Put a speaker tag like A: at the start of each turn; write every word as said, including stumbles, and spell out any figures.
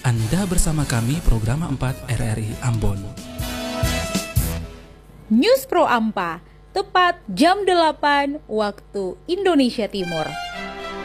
A: Anda bersama kami program empat R R I Ambon.
B: News Pro Ampa, tepat jam delapan waktu Indonesia Timur.